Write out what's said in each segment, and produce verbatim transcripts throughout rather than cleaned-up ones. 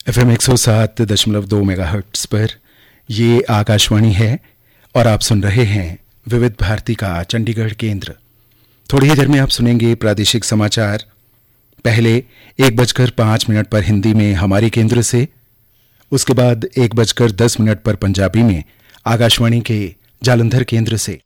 F M एक सौ सात दशमलव दो मेगाहर्ट्ज पर ये आकाशवाणी है और आप सुन रहे हैं विविध भारती का चंडीगढ़ केंद्र। थोड़ी ही देर में आप सुनेंगे प्रादेशिक समाचार। पहले एक बजकर पाँच मिनट पर हिंदी में हमारे केंद्र से, उसके बाद एक बजकर दस मिनट पर पंजाबी में आकाशवाणी के जालंधर केंद्र से।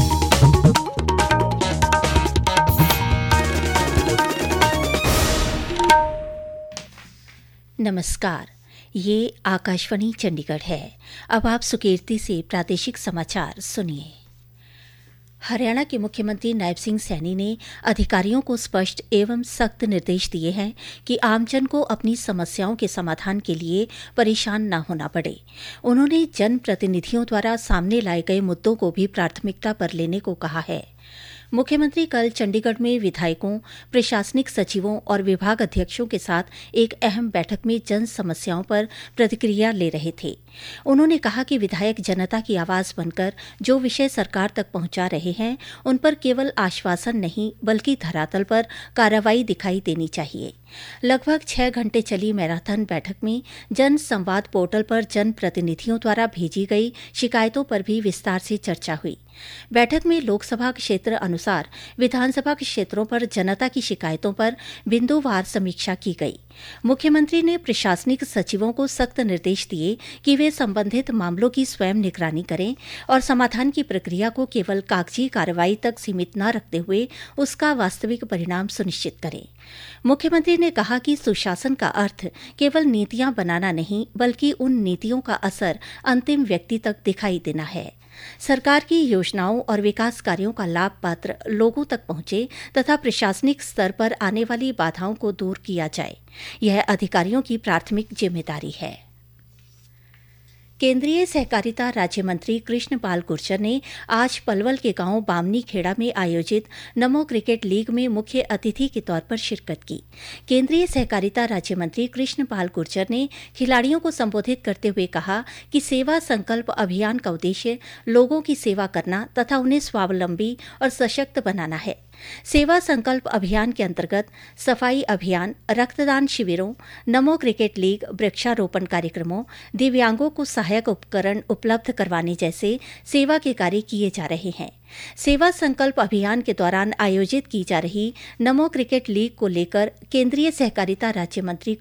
नमस्कार, ये आकाशवाणी चंडीगढ़ है। अब आप सुकीर्ति से प्रादेशिक समाचार सुनिए। हरियाणा के मुख्यमंत्री नायब सिंह सैनी ने अधिकारियों को स्पष्ट एवं सख्त निर्देश दिए हैं कि आमजन को अपनी समस्याओं के समाधान के लिए परेशान न होना पड़े। उन्होंने जनप्रतिनिधियों द्वारा सामने लाए गए मुद्दों को भी प्राथमिकता पर लेने को कहा है। मुख्यमंत्री कल चंडीगढ़ में विधायकों, प्रशासनिक सचिवों और विभाग अध्यक्षों के साथ एक अहम बैठक में जन समस्याओं पर प्रतिक्रिया ले रहे थे। उन्होंने कहा कि विधायक जनता की आवाज बनकर जो विषय सरकार तक पहुंचा रहे हैं, उन पर केवल आश्वासन नहीं बल्कि धरातल पर कार्रवाई दिखाई देनी चाहिए। लगभग छह घंटे चली मैराथन बैठक में जन संवाद पोर्टल पर जन प्रतिनिधियों द्वारा भेजी गई शिकायतों पर भी विस्तार से चर्चा हुई। बैठक में लोकसभा क्षेत्र अनुसार विधानसभा क्षेत्रों पर जनता की शिकायतों पर बिंदुवार समीक्षा की गई। मुख्यमंत्री ने प्रशासनिक सचिवों को सख्त निर्देश दिए कि वे संबंधित मामलों की स्वयं निगरानी करें और समाधान की प्रक्रिया को केवल कागजी कार्रवाई तक सीमित न रखते हुए उसका वास्तविक परिणाम सुनिश्चित करें। मुख्यमंत्री ने कहा कि सुशासन का अर्थ केवल नीतियां बनाना नहीं बल्कि उन नीतियों का असर अंतिम व्यक्ति तक दिखाई देना है। सरकार की योजनाओं और विकास कार्यों का लाभ पात्र लोगों तक पहुंचे तथा प्रशासनिक स्तर पर आने वाली बाधाओं को दूर किया जाए, यह अधिकारियों की प्राथमिक जिम्मेदारी है। केंद्रीय सहकारिता राज्य मंत्री कृष्ण पाल गुर्जर ने आज पलवल के गांव बामनी खेड़ा में आयोजित नमो क्रिकेट लीग में मुख्य अतिथि के तौर पर शिरकत की। केंद्रीय सहकारिता राज्य मंत्री कृष्ण पाल गुर्जर ने खिलाड़ियों को संबोधित करते हुए कहा कि सेवा संकल्प अभियान का उद्देश्य लोगों की सेवा करना तथा उन्हें स्वावलंबी और सशक्त बनाना है। सेवा संकल्प अभियान के अंतर्गत सफाई अभियान, रक्तदान शिविरों, नमो क्रिकेट लीग, वृक्षारोपण कार्यक्रमों, दिव्यांगों को सहायक उपकरण उपलब्ध करवाने जैसे सेवा के कार्य किए जा रहे हैं। सेवा संकल्प अभियान के दौरान आयोजित की जा रही नमो क्रिकेट लीग को लेकर केंद्रीय सहकारिता राज्य मंत्री